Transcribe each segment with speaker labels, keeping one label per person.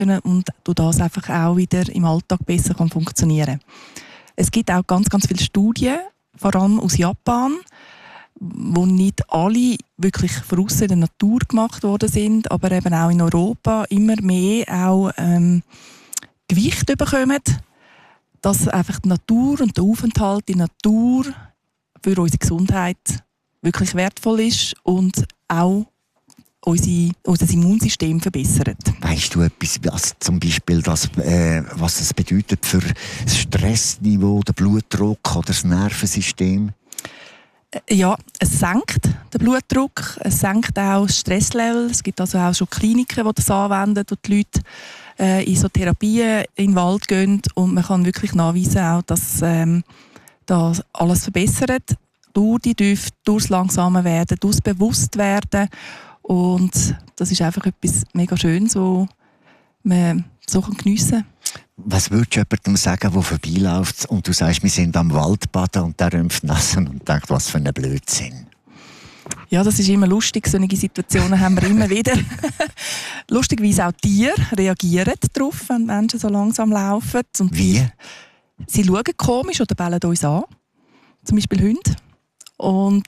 Speaker 1: und durch das einfach auch wieder im Alltag besser funktionieren kann. Es gibt auch ganz, ganz viele Studien, vor allem aus Japan, wo nicht alle wirklich draussen in der Natur gemacht worden sind, aber eben auch in Europa immer mehr auch Gewicht bekommen, dass einfach die Natur und der Aufenthalt in der Natur für unsere Gesundheit wirklich wertvoll ist und auch unser Immunsystem verbessert.
Speaker 2: Weißt du etwas, was zum Beispiel was es bedeutet für das Stressniveau, den Blutdruck oder das Nervensystem?
Speaker 1: Ja, es senkt den Blutdruck, es senkt auch das Stresslevel. Es gibt also auch schon Kliniken, die das anwenden, wo die Leute in so Therapien in den Wald gehen und man kann wirklich nachweisen, auch, dass das alles verbessert durch die Düfte, durch das langsame Werden, durch das Bewusstwerden. Und das ist einfach etwas mega Schönes, wo man so geniessen kann.
Speaker 2: Was würdest du jemandem sagen, der vorbeiläuft und du sagst, wir sind am Waldbaden und der rümpft nassen und denkt, was für ein Blödsinn?
Speaker 1: Ja, das ist immer lustig. Solche Situationen haben wir immer wieder. Lustigerweise auch Tiere reagieren darauf, wenn Menschen so langsam laufen. Und
Speaker 2: wie?
Speaker 1: Sie schauen komisch oder bellen uns an. Zum Beispiel Hunde. Und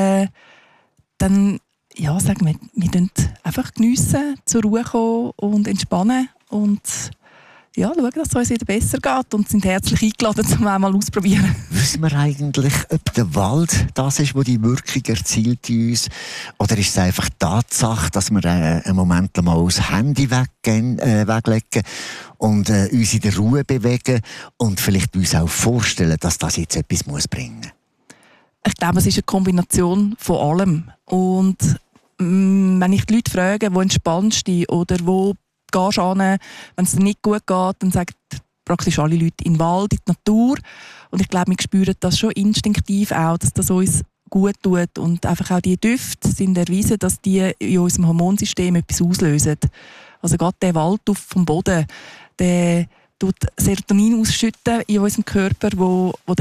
Speaker 1: dann sagen wir geniessen einfach geniessen, zur Ruhe kommen und entspannen und schauen, dass es uns wieder besser geht und sind herzlich eingeladen, um einmal auszuprobieren.
Speaker 2: Wissen wir eigentlich, ob der Wald das ist, was die Wirkung erzielt in uns? Oder ist es einfach die Tatsache, dass wir einen Moment mal das Handy weglegen und uns in der Ruhe bewegen und vielleicht uns auch vorstellen, dass das jetzt etwas bringen muss?
Speaker 1: Ich glaube, es ist eine Kombination von allem. Und wenn ich die Leute frage, wo entspannst du oder wo gehst du hin, wenn es dir nicht gut geht, dann sagen praktisch alle Leute in den Wald, in die Natur. Und ich glaube, wir spüren das schon instinktiv auch, dass das uns gut tut. Und einfach auch die Düfte sind erwiesen, dass die in unserem Hormonsystem etwas auslösen. Also gerade der Waldduft vom Boden, der tut Serotonin ausschütten in unserem Körper, wo der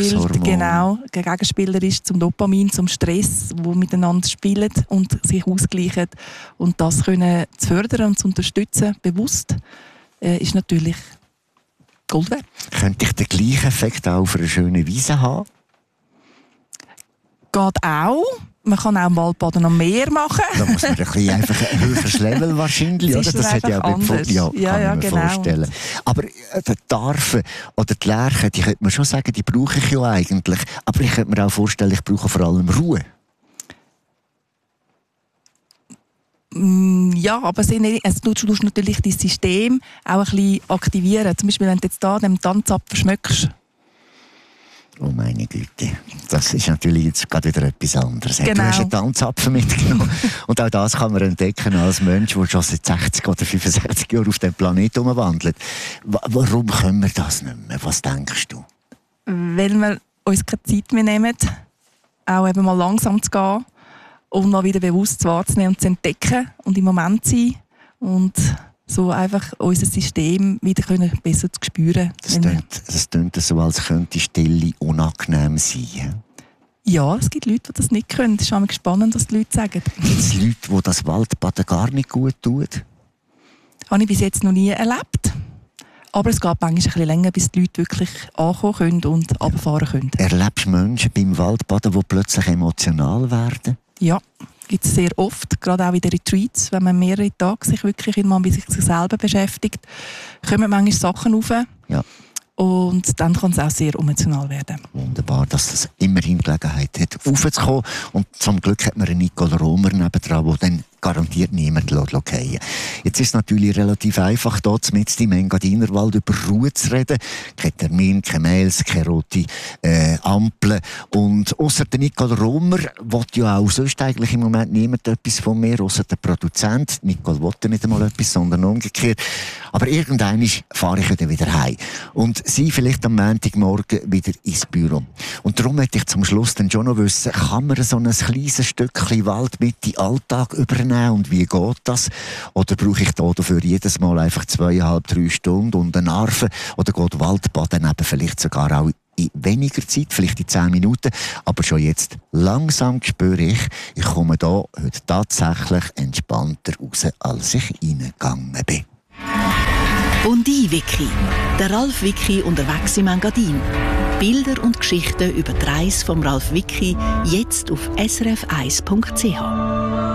Speaker 1: Gegenspieler ist zum Dopamin, zum Stress, wo miteinander spielen und sich ausgleichen. Und das können zu fördern und zu unterstützen, bewusst, ist natürlich Gold wert.
Speaker 2: Könnte ich den gleichen Effekt auch für eine schöne Wiese haben?
Speaker 1: Geht auch. Man kann auch im Waldbaden am Meer machen.
Speaker 2: Da muss man ein höheres Level wahrscheinlich, oder? Das hat ja auch kann ich mir vorstellen. Aber die Larven oder die Lerchen, die könnte man schon sagen, die brauche ich ja eigentlich. Aber ich könnte mir auch vorstellen, ich brauche vor allem Ruhe.
Speaker 1: Ja, aber du tust natürlich dein System auch ein bisschen aktivieren. Zum Beispiel, wenn du jetzt hier den Tanzapfel schmeckst.
Speaker 2: Oh meine Güte, das ist natürlich jetzt gerade wieder etwas anderes.
Speaker 1: Genau.
Speaker 2: Du hast einen Tanzapfel mitgenommen und auch das kann man entdecken als Mensch, der schon seit 60 oder 65 Jahren auf dem Planeten umwandelt. Warum können wir das nicht mehr? Was denkst du?
Speaker 1: Weil wir uns keine Zeit mehr nehmen, auch eben mal langsam zu gehen und mal wieder bewusst wahrzunehmen und zu entdecken und im Moment zu sein und so einfach unser System wieder besser zu spüren.
Speaker 2: Das klingt so, als könnte Stille unangenehm sein.
Speaker 1: Ja, es gibt Leute, die das nicht können. Es ist auch spannend, was die Leute sagen.
Speaker 2: Gibt es Leute, die das Waldbaden gar nicht gut tun?
Speaker 1: Habe ich bis jetzt noch nie erlebt. Aber es geht manchmal ein bisschen länger, bis die Leute wirklich ankommen können und runterfahren können. Erlebst
Speaker 2: du Menschen beim Waldbaden, die plötzlich emotional werden?
Speaker 1: Ja, gibt es sehr oft, gerade auch in den Retreats, wenn man mehrere Tage sich wirklich mal mit sich selber beschäftigt, kommen manchmal Sachen rauf. Ja. Und dann kann es auch sehr emotional werden.
Speaker 2: Wunderbar, dass das immerhin Gelegenheit hat, raufzukommen. Und zum Glück hat man einen Nicole Romer nebendran, der dann garantiert niemand fallen. Jetzt ist es natürlich relativ einfach, hier mit im Engadinerwald über Ruhe zu reden. Kein Termin, keine Mails, keine rote Ampeln. Und ausser der Nicole Romer will ja auch sonst eigentlich im Moment niemand etwas von mir, ausser der Produzent. Nicole wollte nicht einmal etwas, sondern umgekehrt. Aber irgendwann fahre ich dann wieder heim. Und sie vielleicht am Montagmorgen wieder ins Büro. Und darum möchte ich zum Schluss dann schon noch wissen, kann man so ein kleines Stückchen Wald mit in den Alltag übernehmen und wie geht das? Oder brauche ich dafür jedes Mal einfach 2,5-3 Stunden und einen Arfen? Oder geht Waldbaden eben vielleicht sogar auch in weniger Zeit, vielleicht in 10 Minuten? Aber schon jetzt langsam spüre ich komme da heute tatsächlich entspannter raus, als ich reingegangen bin.
Speaker 3: Und ich, Wiki. Der Ralf Wiki unterwegs im Engadin. Bilder und Geschichten über die Reise vom Ralf Wiki jetzt auf srf1.ch.